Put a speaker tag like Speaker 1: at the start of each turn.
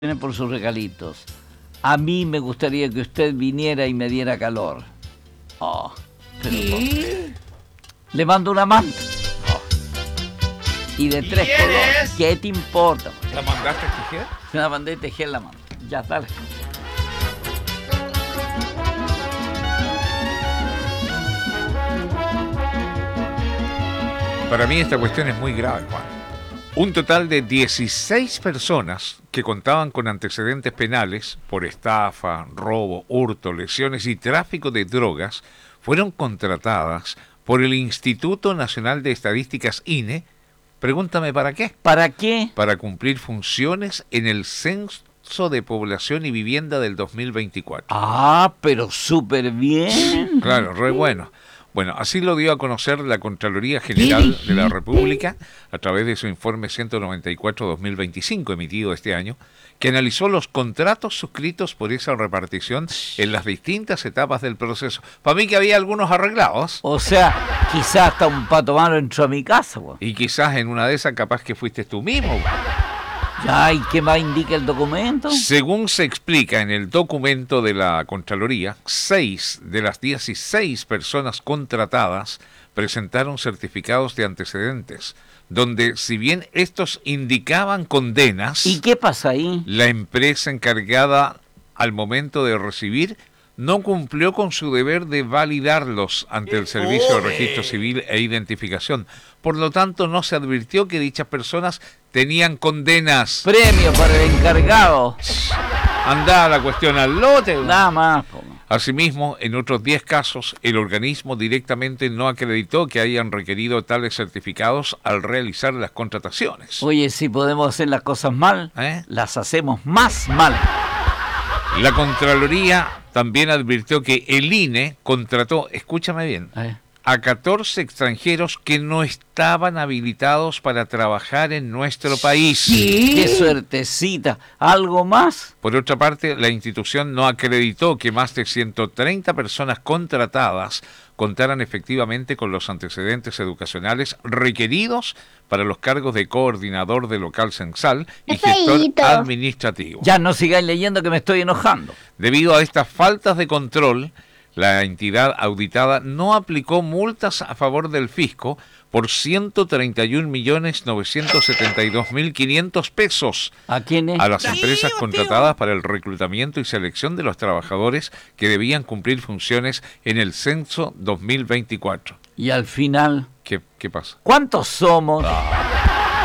Speaker 1: Por sus regalitos. A mí me gustaría que usted viniera y me diera calor. Oh, pero le mando una manta. Oh. Y de tres colores. ¿Qué te importa?
Speaker 2: ¿La mandaste a tejer?
Speaker 1: La mandé a tejer la manta. Ya, dale.
Speaker 2: Para mí esta cuestión es muy grave, Juan. Un total de 16 personas que contaban con antecedentes penales por estafa, robo, hurto, lesiones y tráfico de drogas fueron contratadas por el Instituto Nacional de Estadísticas INE. Pregúntame, ¿para qué?
Speaker 1: ¿Para qué?
Speaker 2: Para cumplir funciones en el Censo de Población y Vivienda del 2024.
Speaker 1: Ah, pero súper bien.
Speaker 2: Claro, re bueno. Bueno, así lo dio a conocer la Contraloría General de la República a través de su informe 194-2025 emitido este año, que analizó los contratos suscritos por esa repartición en las distintas etapas del proceso. Para mí que había algunos arreglados.
Speaker 1: O sea, quizás hasta un pato malo entró a mi casa, güey.
Speaker 2: Y quizás en una de esas capaz que fuiste tú mismo, güey.
Speaker 1: Ya, ¿y qué más indica el documento?
Speaker 2: Según se explica en el documento de la Contraloría, 6 de las 16 personas contratadas presentaron certificados de antecedentes, donde si bien estos indicaban condenas,
Speaker 1: ¿Y qué pasa ahí?
Speaker 2: la empresa encargada al momento de recibir no cumplió con su deber de validarlos ante el Servicio de Registro Civil e Identificación. Por lo tanto, no se advirtió que dichas personas tenían condenas.
Speaker 1: Premio para el encargado.
Speaker 2: Andá la cuestión al lote.
Speaker 1: Nada más. Po.
Speaker 2: Asimismo, en otros 10 casos, el organismo directamente no acreditó que hayan requerido tales certificados al realizar las contrataciones.
Speaker 1: Oye, si podemos hacer las cosas mal, las hacemos más mal.
Speaker 2: La Contraloría también advirtió que el INE contrató, escúchame bien, a 14 extranjeros que no estaban habilitados para trabajar en nuestro país.
Speaker 1: ¿Sí? ¡Qué suertecita! ¿Algo más?
Speaker 2: Por otra parte, la institución no acreditó que más de 130 personas contratadas contaran efectivamente con los antecedentes educacionales requeridos para los cargos de coordinador de local censal y gestor administrativo.
Speaker 1: Ya no sigáis leyendo que me estoy enojando.
Speaker 2: Debido a estas faltas de control, la entidad auditada no aplicó multas a favor del fisco por 131.972.500 pesos.
Speaker 1: ¿A quiénes?
Speaker 2: A las empresas contratadas para el reclutamiento y selección de los trabajadores que debían cumplir funciones en el censo 2024.
Speaker 1: Y al final,
Speaker 2: ¿Qué pasa?
Speaker 1: ¿cuántos somos?